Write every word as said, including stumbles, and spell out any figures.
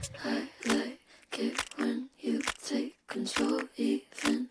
I like it when you take control, even